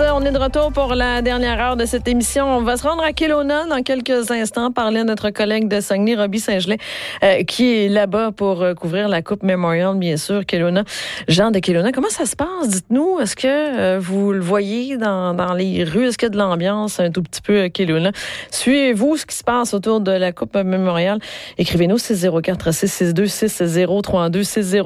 On est de retour pour la dernière heure de cette émission. On va se rendre à Kelowna dans quelques instants, parler à notre collègue de Saguenay, Roby Saint-Gelais, qui est là-bas pour couvrir la Coupe Memorial, bien sûr, Kelowna. Jean de Kelowna, comment ça se passe? Dites-nous, est-ce que vous le voyez dans les rues? Est-ce qu'il y a de l'ambiance un tout petit peu à Kelowna? Suivez-vous ce qui se passe autour de la Coupe Memorial? Écrivez-nous 604-662-6032,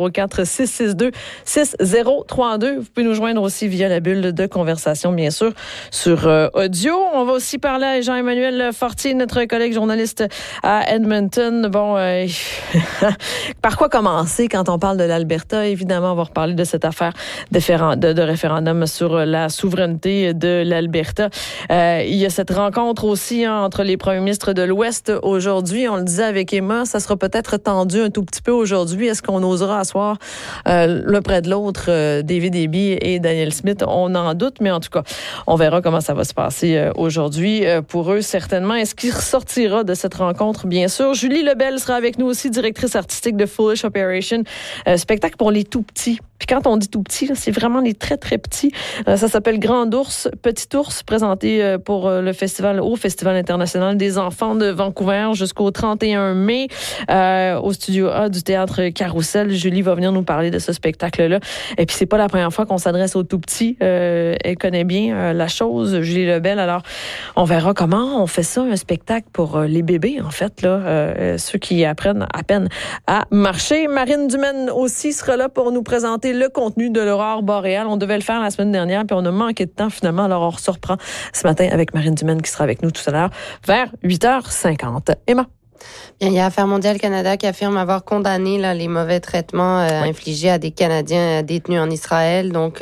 604-662-6032. Vous pouvez nous joindre aussi via la bulle de conversation, bien sûr, sur audio. On va aussi parler à Jean-Emmanuel Fortier, notre collègue journaliste à Edmonton. Bon, par quoi commencer quand on parle de l'Alberta? Évidemment, on va reparler de cette affaire de référendum sur la souveraineté de l'Alberta. Il y a cette rencontre aussi entre les premiers ministres de l'Ouest aujourd'hui. On le disait avec Emma, ça sera peut-être tendu un tout petit peu aujourd'hui. Est-ce qu'on osera asseoir l'un près de l'autre David Eby et Danielle Smith? On en doute, mais en tout cas, on verra comment ça va se passer aujourd'hui pour eux, certainement. Est-ce qu'il ressortira de cette rencontre? Bien sûr. Julie Lebel sera avec nous aussi, directrice artistique de Foolish Operation, spectacle pour les tout-petits. Puis quand on dit tout petit, c'est vraiment les très, très petits. Ça s'appelle Grand Ours, Petit Ours, présenté pour le Festival international des enfants de Vancouver jusqu'au 31 mai au Studio A du Théâtre Carousel. Julie va venir nous parler de ce spectacle-là. Et puis, c'est pas la première fois qu'on s'adresse aux tout petits. Elle connaît bien la chose, Julie Lebel. Alors, on verra comment on fait ça, un spectacle pour les bébés, en fait, là, ceux qui apprennent à peine à marcher. Marine Dumaine aussi sera là pour nous présenter le contenu de l'aurore boréale. On devait le faire la semaine dernière, puis on a manqué de temps finalement. Alors, on se reprend ce matin avec Marine Dumaine qui sera avec nous tout à l'heure vers 8h50. Emma? Bien, il y a Affaires mondiales Canada qui affirme avoir condamné les mauvais traitements infligés à des Canadiens détenus en Israël, donc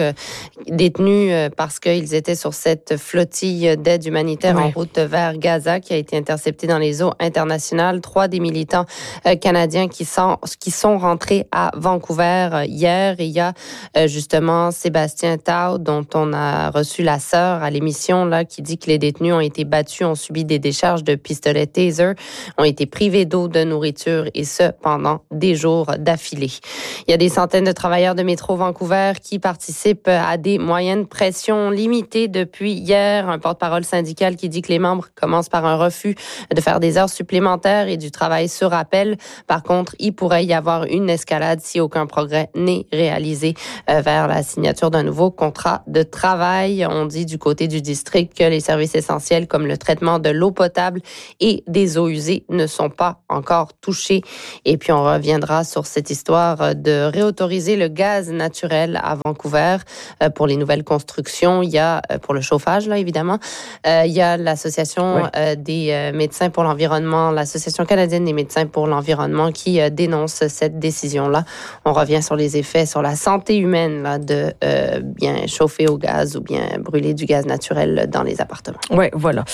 détenus parce qu'ils étaient sur cette flottille d'aide humanitaire en route vers Gaza qui a été interceptée dans les eaux internationales. 3 des militants canadiens qui sont rentrés à Vancouver hier. Et il y a justement Sébastien Tao, dont on a reçu la sœur à l'émission, là, qui dit que les détenus ont été battus, ont subi des décharges de pistolets taser, ont été privés d'eau, de nourriture, et ce, pendant des jours d'affilée. Il y a des centaines de travailleurs de Métro Vancouver qui participent à des moyennes pressions limitées depuis hier. Un porte-parole syndical qui dit que les membres commencent par un refus de faire des heures supplémentaires et du travail sur appel. Par contre, il pourrait y avoir une escalade si aucun progrès n'est réalisé vers la signature d'un nouveau contrat de travail. On dit du côté du district que les services essentiels comme le traitement de l'eau potable et des eaux usées ne sont pas encore touchés. Et puis, on reviendra sur cette histoire de réautoriser le gaz naturel à Vancouver pour les nouvelles constructions. Il y a, pour le chauffage, là, évidemment, il y a l'Association des médecins pour l'environnement, l'Association canadienne des médecins pour l'environnement qui dénonce cette décision-là. On revient sur les effets sur la santé humaine là, de bien chauffer au gaz ou bien brûler du gaz naturel dans les appartements. Oui, voilà.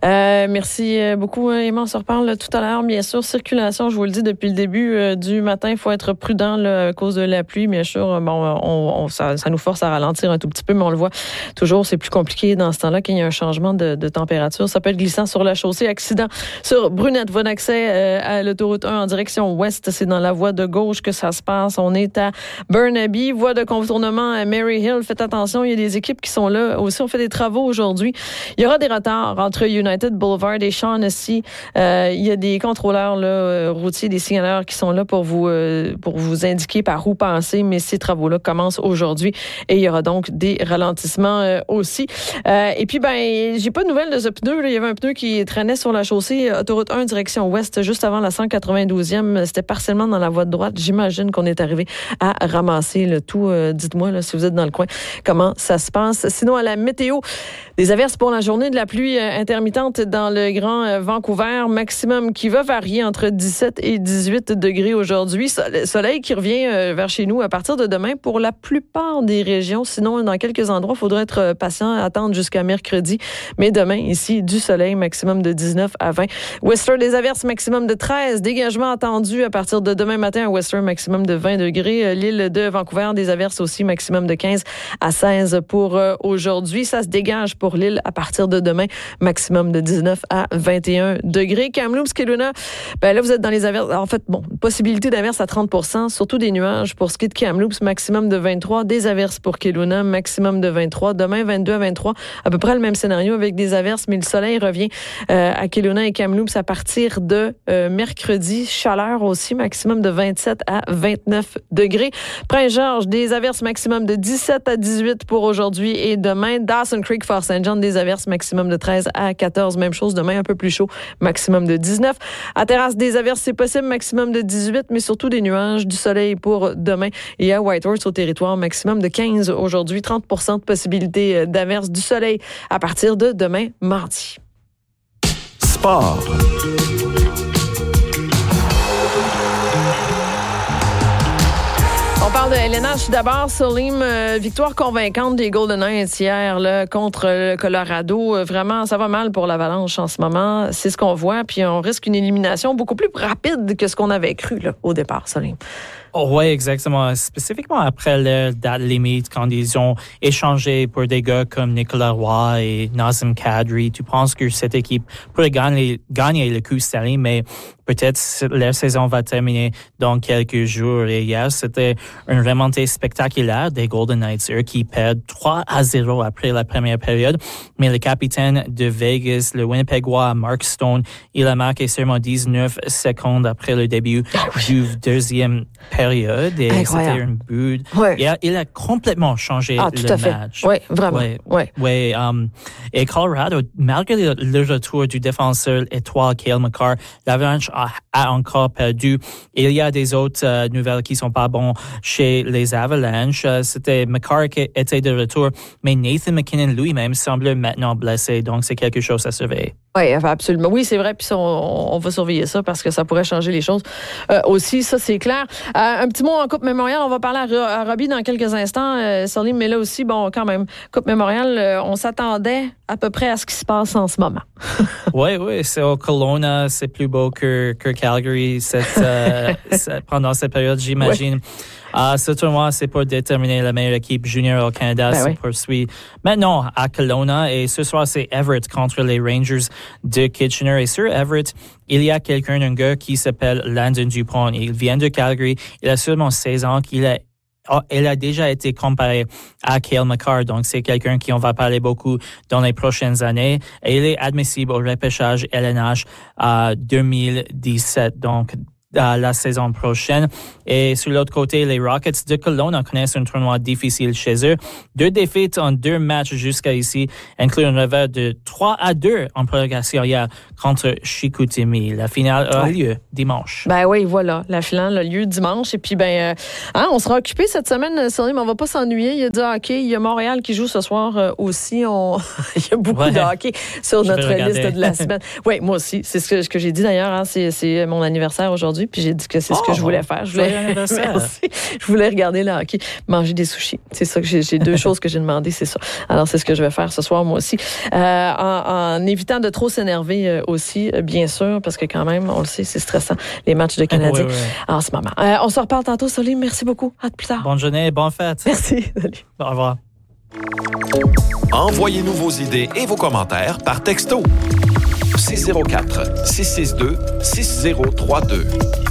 Merci beaucoup, Emma. On se reparle tout à l'heure. Bien sûr, circulation, je vous le dis depuis le début du matin, il faut être prudent là, à cause de la pluie. Bien sûr, bon, ça nous force à ralentir un tout petit peu, mais on le voit toujours, c'est plus compliqué dans ce temps-là qu'il y a un changement de température. Ça peut être glissant sur la chaussée. Accident sur Brunette, voie d'accès à l'autoroute 1 en direction ouest. C'est dans la voie de gauche que ça se passe. On est à Burnaby, voie de contournement à Maryhill. Faites attention, il y a des équipes qui sont là. Aussi, on fait des travaux aujourd'hui. Il y aura des retards entre United Boulevard et Shaughnessy. Il y a des contrôleurs là, routiers, des signaleurs qui sont là pour vous indiquer par où passer, mais ces travaux-là commencent aujourd'hui et il y aura donc des ralentissements aussi. Et puis, j'ai pas de nouvelles de ce pneu. Là. Il y avait un pneu qui traînait sur la chaussée autoroute 1 direction ouest, juste avant la 192e. C'était partiellement dans la voie de droite. J'imagine qu'on est arrivé à ramasser le tout. Dites-moi là, si vous êtes dans le coin, comment ça se passe. Sinon, à la météo, des averses pour la journée, de la pluie intermittente dans le Grand Vancouver, maximum qui va varier entre 17 et 18 degrés aujourd'hui. Soleil qui revient vers chez nous à partir de demain pour la plupart des régions. Sinon, dans quelques endroits, il faudra être patient, attendre jusqu'à mercredi. Mais demain, ici, du soleil, maximum de 19 à 20. Whistler, des averses, maximum de 13. Dégagement attendu à partir de demain matin à Whistler, maximum de 20 degrés. L'île de Vancouver, des averses aussi, maximum de 15 à 16 pour aujourd'hui. Ça se dégage pour l'île à partir de demain, maximum de 19 à 21 degrés. Kamloops, Kelowna, là, vous êtes dans les averses. En fait, possibilité d'averses à 30%, surtout des nuages pour ce qui est de Kamloops, maximum de 23. Des averses pour Kelowna, maximum de 23. Demain, 22 à 23. À peu près le même scénario avec des averses, mais le soleil revient à Kelowna et Kamloops à partir de mercredi. Chaleur aussi, maximum de 27 à 29 degrés. Prince-Georges, des averses maximum de 17 à 18 pour aujourd'hui et demain. Dawson Creek, Fort Saint-John, des averses maximum de 13 à 14. Même chose demain, un peu plus chaud, maximum de 19. À Terrasse, des averses, c'est possible, maximum de 18, mais surtout des nuages, du soleil pour demain. Et à Whitehorse, au territoire, maximum de 15 aujourd'hui. 30% de possibilité d'averses, du soleil à partir de demain, mardi. Sport. On parle de LNH d'abord. Salim, victoire convaincante des Golden Knights hier là, contre le Colorado. Vraiment, ça va mal pour l'Avalanche en ce moment. C'est ce qu'on voit. Puis on risque une élimination beaucoup plus rapide que ce qu'on avait cru là, au départ, Salim. Oh, oui, exactement. Spécifiquement après la date limite, quand ils ont échangé pour des gars comme Nicolas Roy et Nazem Kadri, tu penses que cette équipe pourrait gagner le coup Stanley, mais peut-être la saison va terminer dans quelques jours. Et hier, c'était une remontée spectaculaire des Golden Knights, eux qui perdent 3-0 après la première période. Mais le capitaine de Vegas, le Winnipégois Mark Stone, il a marqué seulement 19 secondes après le début du deuxième période. Et incroyable. C'était un but. Ouais. Il a complètement changé le match. Oui, vraiment. Ouais. Et Colorado, malgré le retour du défenseur étoile Cale Makar, l'Avalanche a encore perdu. Et il y a des autres nouvelles qui sont pas bonnes chez les Avalanches. C'était Makar qui était de retour, mais Nathan McKinnon lui-même semble maintenant blessé. Donc, c'est quelque chose à surveiller. Oui, absolument. Oui, c'est vrai. Puis ça, on va surveiller ça parce que ça pourrait changer les choses aussi. Ça, c'est clair. Un petit mot en Coupe Mémorial. On va parler à Robbie dans quelques instants. Salim, mais là aussi, quand même, Coupe Mémorial, on s'attendait à peu près à ce qui se passe en ce moment. Oui, c'est au Kelowna. C'est plus beau que Calgary pendant cette période, j'imagine. Ouais. Ce tournoi, c'est pour déterminer la meilleure équipe junior au Canada. Se poursuit maintenant à Kelowna. Et ce soir, c'est Everett contre les Rangers de Kitchener. Et sur Everett, il y a un gars qui s'appelle Landon Dupont. Il vient de Calgary. Il a seulement 16 ans. Elle a déjà été comparée à Cale Makar, donc c'est quelqu'un qui on va parler beaucoup dans les prochaines années. Et il est admissible au repêchage LNH 2017, donc la saison prochaine. Et sur l'autre côté, les Rockets de Kelowna connaissent un tournoi difficile chez eux. 2 défaites en 2 matchs jusqu'à ici, inclut un revers de 3-2 en prolongation hier contre Chicoutimi. La finale a lieu dimanche. Oui, voilà. La finale a lieu dimanche. Et puis, on sera occupé cette semaine, Salim, mais on va pas s'ennuyer. Il y a du hockey. Il y a Montréal qui joue ce soir aussi. Il y a beaucoup de hockey sur notre liste de la semaine. Oui, moi aussi. C'est ce que j'ai dit d'ailleurs. C'est mon anniversaire aujourd'hui. Puis j'ai dit que c'est ce que je voulais faire. Je voulais regarder le hockey, manger des sushis. C'est ça que j'ai 2 choses que j'ai demandé, c'est ça. Alors c'est ce que je vais faire ce soir moi aussi, en évitant de trop s'énerver aussi, bien sûr, parce que quand même, on le sait, c'est stressant les matchs de Canadiens en ce moment. On se reparle tantôt, Salim. Merci beaucoup. À plus tard. Bonne journée, bonne fête. Merci. Salut. Au revoir. Envoyez-nous vos idées et vos commentaires par texto. 604 662 6032.